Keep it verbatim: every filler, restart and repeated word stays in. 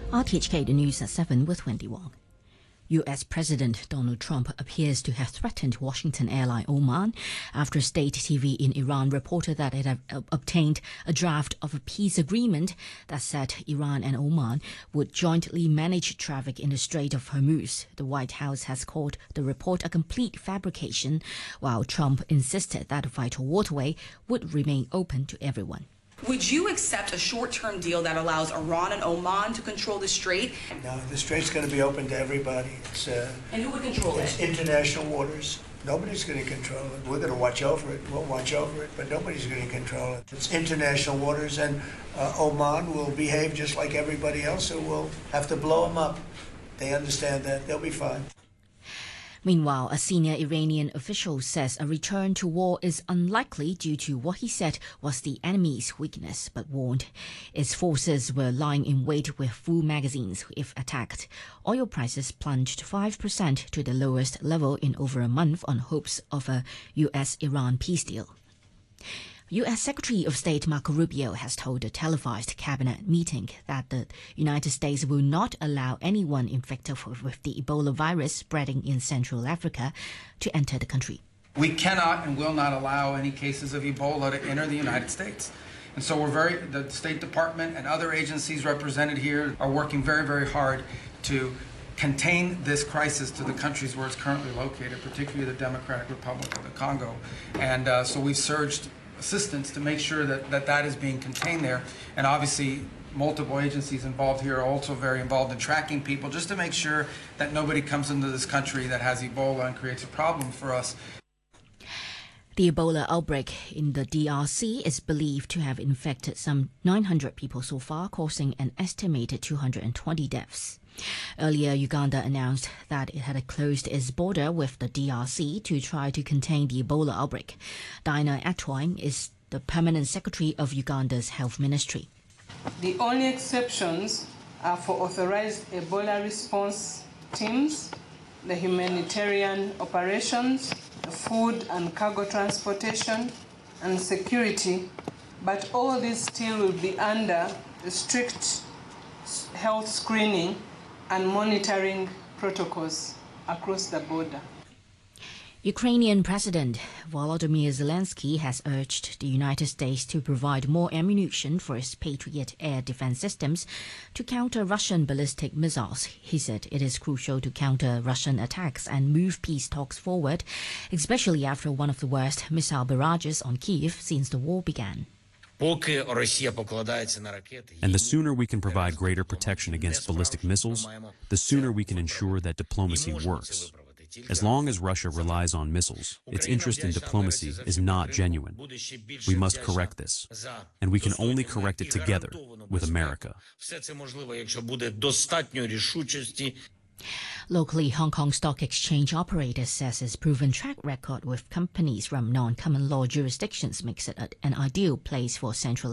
R T H K, the news at seven with Wendy Wong. U S President Donald Trump appears to have threatened Washington airline Oman after state T V in Iran reported that it had obtained a draft of a peace agreement that said Iran and Oman would jointly manage traffic in the Strait of Hormuz. The White House has called the report a complete fabrication, while Trump insisted that the vital waterway would remain open to everyone. Would you accept a short-term deal that allows Iran and Oman to control the strait? No, the strait's going to be open to everybody. It's, uh, and who would control it's it? International waters. Nobody's going to control it. We're going to watch over it. We'll watch over it, but nobody's going to control it. It's international waters, and uh, Oman will behave just like everybody else, so we'll have to blow them up. They understand that. They'll be fine. Meanwhile, a senior Iranian official says a return to war is unlikely due to what he said was the enemy's weakness, but warned its forces were lying in wait with full magazines if attacked. Oil prices plunged five percent to the lowest level in over a month on hopes of a U S Iran peace deal. U S Secretary of State Marco Rubio has told a televised cabinet meeting that the United States will not allow anyone infected with the Ebola virus spreading in Central Africa to enter the country. We cannot and will not allow any cases of Ebola to enter the United States. And so we're very, the State Department and other agencies represented here are working very, very hard to contain this crisis to the countries where it's currently located, particularly the Democratic Republic of the Congo. And uh, so we've surged assistance to make sure that, that that is being contained there. And obviously, multiple agencies involved here are also very involved in tracking people just to make sure that nobody comes into this country that has Ebola and creates a problem for us. The Ebola outbreak in the D R C is believed to have infected some nine hundred people so far, causing an estimated two hundred twenty deaths. Earlier, Uganda announced that it had closed its border with the D R C to try to contain the Ebola outbreak. Dinah Atwine is the permanent secretary of Uganda's health ministry. The only exceptions are for authorized Ebola response teams, the humanitarian operations, the food and cargo transportation, and security, but all these still will be under the strict health screening and monitoring protocols across the border. Ukrainian President Volodymyr Zelensky has urged the United States to provide more ammunition for its Patriot air defense systems to counter Russian ballistic missiles. He said it is crucial to counter Russian attacks and move peace talks forward, especially after one of the worst missile barrages on Kyiv since the war began. And the sooner we can provide greater protection against ballistic missiles, the sooner we can ensure that diplomacy works. As long as Russia relies on missiles, its interest in diplomacy is not genuine. We must correct this, and we can only correct it together with America. Locally, Hong Kong Stock Exchange operator says its proven track record with companies from non-common law jurisdictions makes it an ideal place for central